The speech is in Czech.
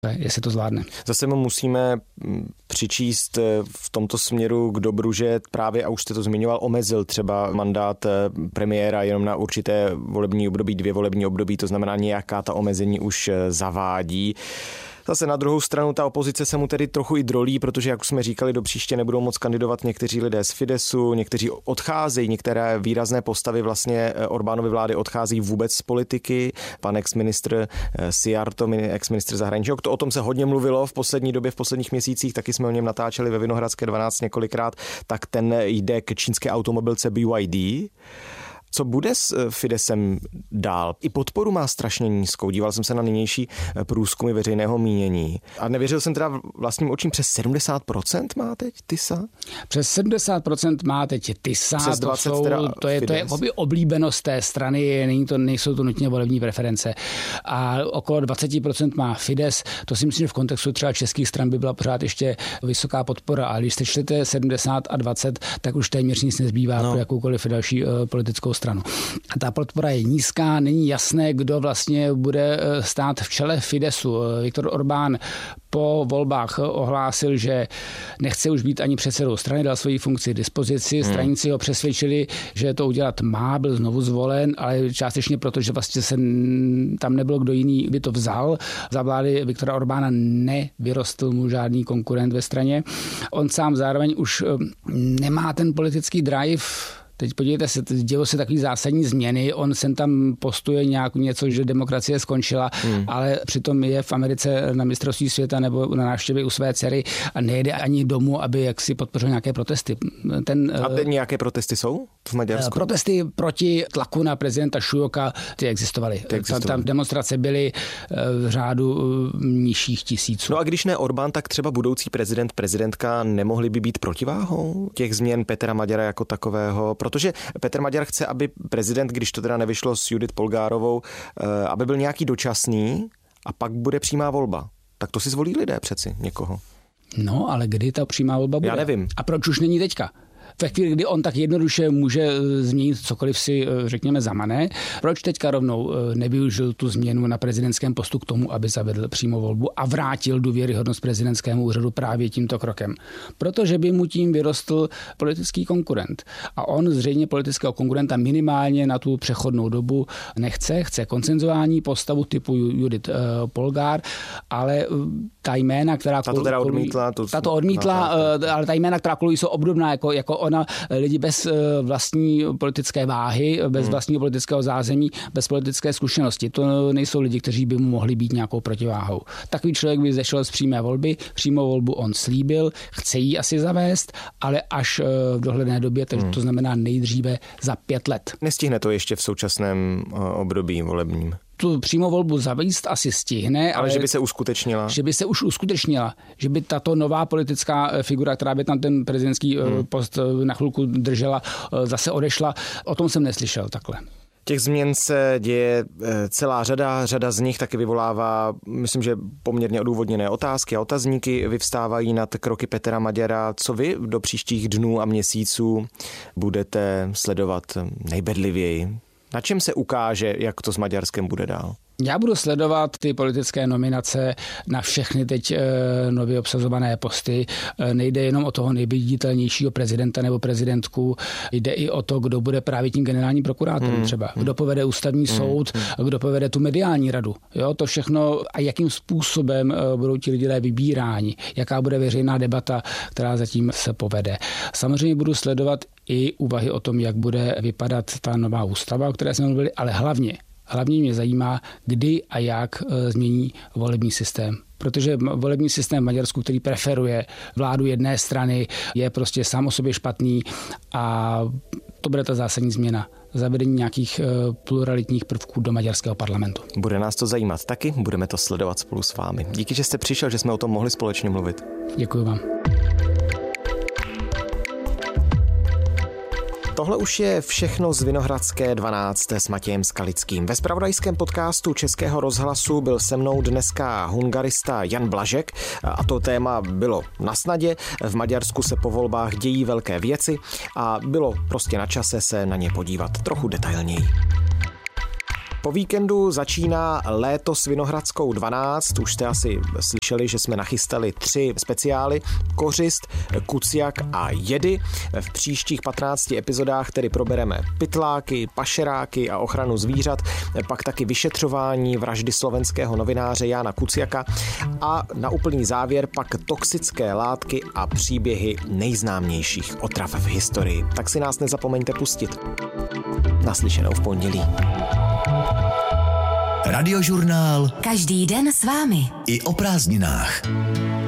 jestli to zvládne. Zase mu musíme přičíst v tomto směru k dobru, že právě, a už jste to zmiňoval, omezil třeba mandát premiéra jenom na určité volební období, 2 volební období, to znamená nějaká ta omezení už zavádí. Zase na druhou stranu ta opozice se mu tedy trochu i drolí, protože, jak už jsme říkali, do příště nebudou moc kandidovat někteří lidé z Fidesu, někteří odcházejí, některé výrazné postavy vlastně Orbánovy vlády odchází vůbec z politiky. Pan ex-ministr Szijjártó, ex-ministr zahraničí, o tom se hodně mluvilo v poslední době, v posledních měsících, taky jsme o něm natáčeli ve Vinohradské 12 několikrát, tak ten jde k čínské automobilce BYD. Co bude s Fidesem dál? I podporu má strašně nízkou. Díval jsem se na nynější průzkumy veřejného mínění. A nevěřil jsem teda vlastním očím, přes 70% má teď TISA? Přes 70% má teď TISA. Přes 20 to je oblíbenost té strany, nejsou to nutně volební preference. A okolo 20% má Fides. To si myslím, že v kontextu třeba českých stran by byla pořád ještě vysoká podpora. A když sečtete 70 a 20, tak už téměř nic nezbývá pro jakoukoliv další politickou stranu. Ta podpora je nízká, není jasné, kdo vlastně bude stát v čele Fidesu. Viktor Orbán po volbách ohlásil, že nechce už být ani předsedou strany, dal svoji funkci dispozici. Straníci ho přesvědčili, že to udělat má, byl znovu zvolen, ale částečně proto, že vlastně tam nebylo kdo jiný, by to vzal. Za vlády Viktora Orbána nevyrostl mu žádný konkurent ve straně. On sám zároveň už nemá ten politický drive. Teď podívejte se, dělo se takový zásadní změny, on sem tam postuje něco, že demokracie skončila, ale přitom je v Americe na mistrovství světa nebo na návštěvě u své dcery a nejde ani domů, aby jaksi podpořil nějaké protesty. A nějaké protesty jsou v Maďarsku? Protesty proti tlaku na prezidenta Šujoka, ty existovaly. Tam demonstrace byly v řádu nižších tisíců. No a když ne Orbán, tak třeba budoucí prezidentka nemohli by být protiváhou těch změn Petra Maďara jako takového? Protože Petr Maďar chce, aby prezident, když to teda nevyšlo s Judith Polgárovou, aby byl nějaký dočasný a pak bude přímá volba. Tak to si zvolí lidé přeci někoho. No, ale kdy ta přímá volba bude? Já nevím. A proč už není teďka? Ve chvíli, kdy on tak jednoduše může změnit cokoliv si, řekněme, zamane, proč teďka rovnou nevyužil tu změnu na prezidentském postu k tomu, aby zavedl přímou volbu a vrátil důvěryhodnost prezidentskému úřadu právě tímto krokem? Protože by mu tím vyrostl politický konkurent. A on zřejmě politického konkurenta minimálně na tu přechodnou dobu chce konsenzuální postavu typu Judith Polgár, ale ta jména, která ale ta jména, která kolují, jsou obdobná jako ona, lidi bez vlastní politické váhy, bez vlastního politického zázemí, bez politické zkušenosti. To nejsou lidi, kteří by mu mohli být nějakou protiváhou. Takový člověk by zešel z přímé volby, přímou volbu on slíbil, chce ji asi zavést, ale až v dohledné době, takže to znamená nejdříve za 5 let. Nestihne to ještě v současném období volebním? Tu přímou volbu zavést asi stihne. Ale že by se uskutečnila. Že by se už uskutečnila. Že by tato nová politická figura, která by tam ten prezidentský post na chvilku držela, zase odešla. O tom jsem neslyšel takhle. Těch změn se děje celá řada z nich taky vyvolává, myslím, že poměrně odůvodněné otázky a otazníky vyvstávají nad kroky Petra Maďara. Co vy do příštích dnů a měsíců budete sledovat nejbedlivěji? Na čem se ukáže, jak to s Maďarskem bude dál? Já budu sledovat ty politické nominace na všechny teď nově obsazované posty. Nejde jenom o toho nejviditelnějšího prezidenta nebo prezidentku, jde i o to, kdo bude právě tím generálním prokurátorem třeba. Kdo povede ústavní soud, kdo povede tu mediální radu. Jo, to všechno a jakým způsobem budou ti lidé vybíráni, jaká bude veřejná debata, která zatím se povede. Samozřejmě budu sledovat i úvahy o tom, jak bude vypadat ta nová ústava, o které jsme mluvili, ale hlavně mě zajímá, kdy a jak změní volební systém. Protože volební systém v Maďarsku, který preferuje vládu jedné strany, je prostě sám o sobě špatný a to bude ta zásadní změna. Zavedení nějakých pluralitních prvků do maďarského parlamentu. Bude nás to zajímat taky, budeme to sledovat spolu s vámi. Díky, že jste přišel, že jsme o tom mohli společně mluvit. Děkuji vám. Tohle už je všechno z Vinohradské 12 s Matějem Skalickým. Ve zpravodajském podcastu Českého rozhlasu byl se mnou dneska hungarista Jan Blažek a to téma bylo na snadě. V Maďarsku se po volbách dějí velké věci a bylo prostě na čase se na ně podívat trochu detailněji. Po víkendu začíná Léto s Vinohradskou 12. Už jste asi slyšeli, že jsme nachystali 3 speciály. Kořist, Kuciak a jedy. V příštích 15 epizodách tedy probereme pytláky, pašeráky a ochranu zvířat, pak taky vyšetřování vraždy slovenského novináře Jána Kuciaka a na úplný závěr pak toxické látky a příběhy nejznámějších otrav v historii. Tak si nás nezapomeňte pustit. Naslyšenou v pondělí. Radiožurnál. Každý den s vámi. I o prázdninách.